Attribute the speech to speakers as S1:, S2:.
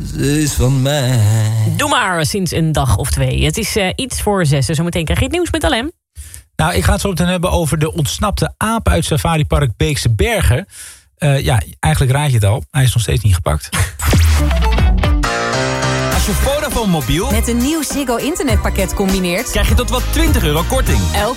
S1: ze is van mij.
S2: Doe maar sinds een dag of 2. Het is iets voor 6. Zometeen krijg je het nieuws met Alem.
S3: Nou, ik ga het zo meteen hebben over de ontsnapte aap uit Safaripark Beekse Bergen. Eigenlijk raad je het al. Hij is nog steeds niet gepakt.
S4: Als je Vodafone mobiel
S5: met een nieuw Ziggo internetpakket combineert,
S4: krijg je tot wel €20 korting.
S5: elk